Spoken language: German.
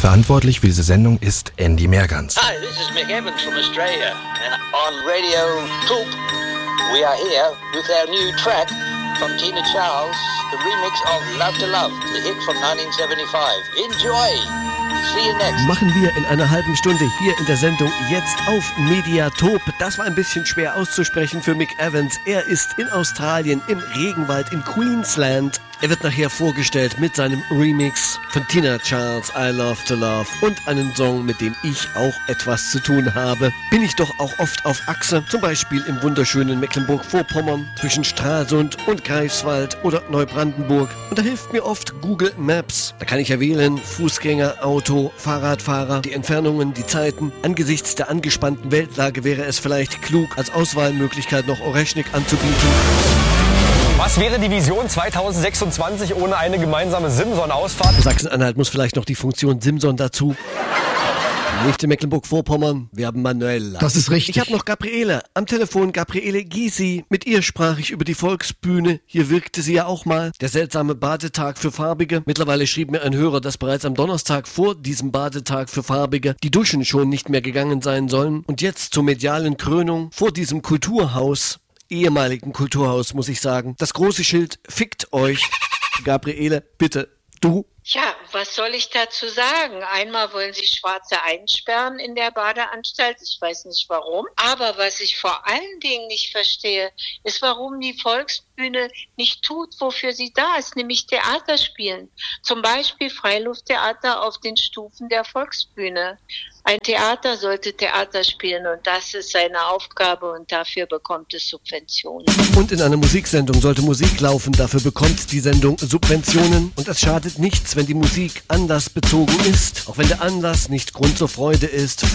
Verantwortlich für diese Sendung ist Andy Mehrgans. Hi, this is Mick Evans from Australia, and on Radio Toop, we are here with our new track from Tina Charles, the remix of Love to Love, the hit from 1975. Enjoy! See you next. Machen wir in einer halben Stunde hier in der Sendung jetzt auf Mediatop. Das war ein bisschen schwer auszusprechen für Mick Evans. Er ist in Australien, im Regenwald, in Queensland. Er wird nachher vorgestellt mit seinem Remix von Tina Charles, I Love to Love, und einen Song, mit dem ich auch etwas zu tun habe. Bin ich doch auch oft auf Achse, zum Beispiel im wunderschönen Mecklenburg-Vorpommern, zwischen Stralsund und Greifswald oder Neubrandenburg. Und da hilft mir oft Google Maps. Da kann ich ja wählen, Fußgänger, Auto, Fahrradfahrer, die Entfernungen, die Zeiten. Angesichts der angespannten Weltlage wäre es vielleicht klug, als Auswahlmöglichkeit noch Orešnik anzubieten. Was wäre die Vision 2026 ohne eine gemeinsame Simson-Ausfahrt? Sachsen-Anhalt muss vielleicht noch die Funktion Simson dazu. Nicht in Mecklenburg-Vorpommern, wir haben Manuela. Das ist richtig. Ich habe noch Gabriele am Telefon, Gabriele Gysi. Mit ihr sprach ich über die Volksbühne. Hier wirkte sie ja auch mal. Der seltsame Badetag für Farbige. Mittlerweile schrieb mir ein Hörer, dass bereits am Donnerstag vor diesem Badetag für Farbige die Duschen schon nicht mehr gegangen sein sollen. Und jetzt zur medialen Krönung vor diesem Kulturhaus, ehemaligen Kulturhaus, muss ich sagen. Das große Schild, fickt euch. Gabriele, bitte, du. Ja, was soll ich dazu sagen? Einmal wollen sie Schwarze einsperren in der Badeanstalt. Ich weiß nicht warum. Aber was ich vor allen Dingen nicht verstehe, ist, warum die Volksbühne nicht tut, wofür sie da ist, nämlich Theater spielen. Zum Beispiel Freilufttheater auf den Stufen der Volksbühne. Ein Theater sollte Theater spielen und das ist seine Aufgabe und dafür bekommt es Subventionen. Und in einer Musiksendung sollte Musik laufen, dafür bekommt die Sendung Subventionen. Und es schadet nichts, wenn die Musik anlassbezogen ist, auch wenn der Anlass nicht Grund zur Freude ist.